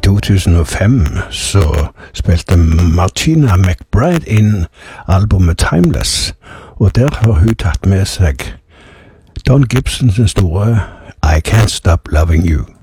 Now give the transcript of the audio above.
2005 så spilte Martina McBride inn albumet Timeless, og der har hun tatt med seg Don Gibsons store I Can't Stop Loving You.